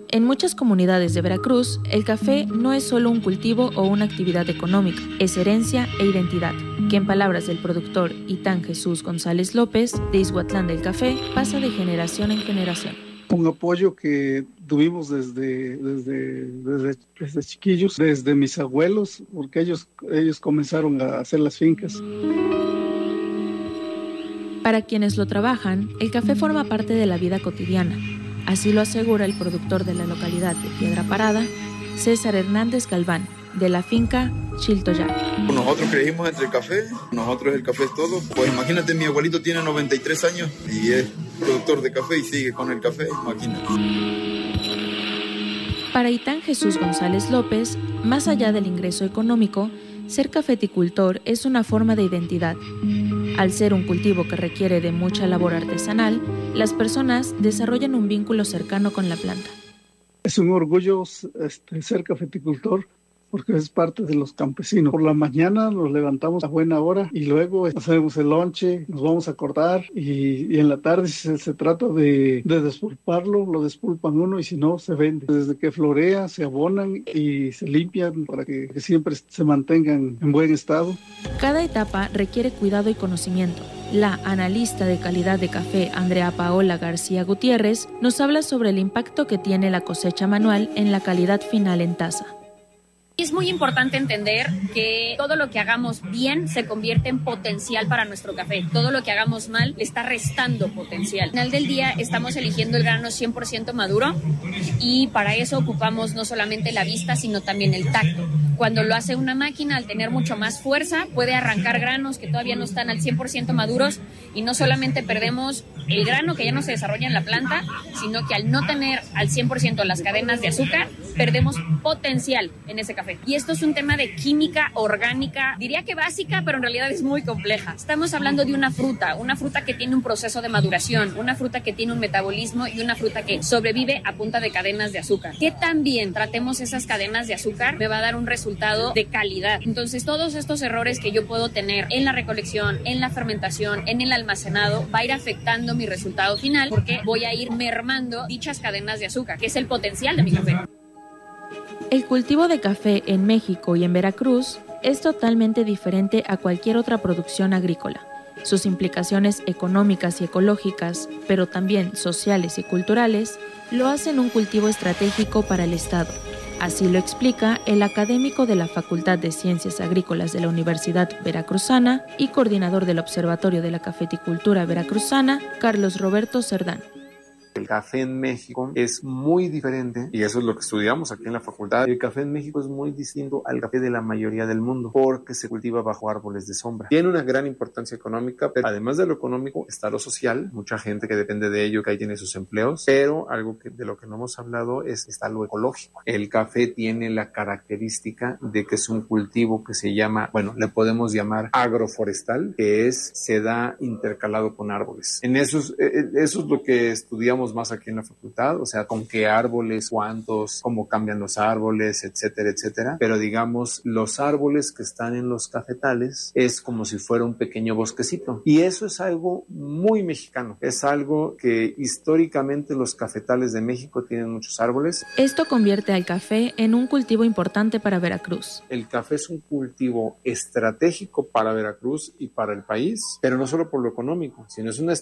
En muchas comunidades de Veracruz, el café no es solo un cultivo o una actividad económica, es herencia e identidad, que en palabras del productor Itán Jesús González López, de Izhuatlán del Café, pasa de generación en generación. Un apoyo que tuvimos desde chiquillos, desde mis abuelos, porque ellos comenzaron a hacer las fincas. Para quienes lo trabajan, el café forma parte de la vida cotidiana. Así lo asegura el productor de la localidad de Piedra Parada, César Hernández Galván, de la finca Chiltoyac. Nosotros crecimos entre el café, nosotros el café es todo. Pues imagínate, mi abuelito tiene 93 años y es productor de café y sigue con el café, imagínate. Para Itán Jesús González López, más allá del ingreso económico, ser cafeticultor es una forma de identidad. Al ser un cultivo que requiere de mucha labor artesanal, las personas desarrollan un vínculo cercano con la planta. Es un orgullo ser cafeticultor porque es parte de los campesinos. Por la mañana nos levantamos a buena hora y luego hacemos el lonche, nos vamos a cortar y en la tarde se trata de despulparlo, lo despulpan uno y si no se vende. Desde que florea se abonan y se limpian para que siempre se mantengan en buen estado. Cada etapa requiere cuidado y conocimiento. La analista de calidad de café Andrea Paola García Gutiérrez nos habla sobre el impacto que tiene la cosecha manual en la calidad final en taza. Es muy importante entender que todo lo que hagamos bien se convierte en potencial para nuestro café. Todo lo que hagamos mal le está restando potencial. Al final del día estamos eligiendo el grano 100% maduro y para eso ocupamos no solamente la vista, sino también el tacto. Cuando lo hace una máquina, al tener mucho más fuerza, puede arrancar granos que todavía no están al 100% maduros y no solamente perdemos el grano que ya no se desarrolla en la planta, sino que al no tener al 100% las cadenas de azúcar, perdemos potencial en ese café. Y esto es un tema de química orgánica, diría que básica, pero en realidad es muy compleja. Estamos hablando de una fruta que tiene un proceso de maduración, una fruta que tiene un metabolismo y una fruta que sobrevive a punta de cadenas de azúcar. Que también tratemos esas cadenas de azúcar me va a dar un resultado de calidad. Entonces, todos estos errores que yo puedo tener en la recolección, en la fermentación, en el almacenado, va a ir afectando mi resultado final porque voy a ir mermando dichas cadenas de azúcar, que es el potencial de mi café. El cultivo de café en México y en Veracruz es totalmente diferente a cualquier otra producción agrícola. Sus implicaciones económicas y ecológicas, pero también sociales y culturales, lo hacen un cultivo estratégico para el Estado. Así lo explica el académico de la Facultad de Ciencias Agrícolas de la Universidad Veracruzana y coordinador del Observatorio de la Cafeticultura Veracruzana, Carlos Roberto Cerdán. El café en México es muy diferente, y eso es lo que estudiamos aquí en la facultad. El café en México es muy distinto al café de la mayoría del mundo, porque se cultiva bajo árboles de sombra. Tiene una gran importancia económica, pero además de lo económico está lo social. Mucha gente que depende de ello, que ahí tiene sus empleos, pero algo de lo que no hemos hablado está lo ecológico. El café tiene la característica de que es un cultivo que se llama, le podemos llamar agroforestal, que se da intercalado con árboles. Eso es lo que estudiamos más aquí en la facultad, o sea, con qué árboles, cuántos, cómo cambian los árboles, etcétera, etcétera. Pero digamos, los árboles que están en los cafetales es como si fuera un pequeño bosquecito. Y eso es algo muy mexicano. Es algo que históricamente los cafetales de México tienen muchos árboles. Esto convierte al café en un cultivo importante para Veracruz. El café es un cultivo estratégico para Veracruz y para el país, pero no solo por lo económico, sino es una